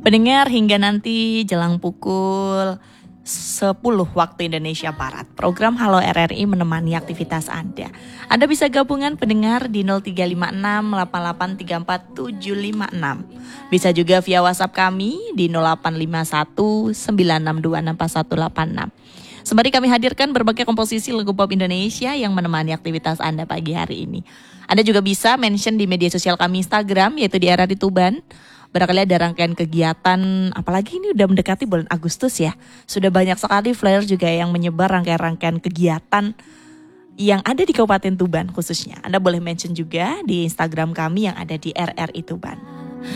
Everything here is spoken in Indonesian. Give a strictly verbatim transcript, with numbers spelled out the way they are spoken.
Pendengar, hingga nanti jelang pukul sepuluh waktu Indonesia Barat, program Halo R R I menemani aktivitas Anda. Anda bisa gabungan pendengar di nol tiga lima enam delapan delapan tiga empat tujuh lima enam. Bisa juga via WhatsApp kami di nol delapan lima satu sembilan enam dua enam empat satu delapan enam. Sembari kami hadirkan berbagai komposisi lagu pop Indonesia yang menemani aktivitas Anda pagi hari ini. Anda juga bisa mention di media sosial kami Instagram, yaitu di R R I Tuban. Barangkali ada rangkaian kegiatan, apalagi ini udah mendekati bulan Agustus ya. Sudah banyak sekali flyer juga yang menyebar rangkaian-rangkaian kegiatan yang ada di Kabupaten Tuban khususnya. Anda boleh mention juga di Instagram kami yang ada di R R I Tuban.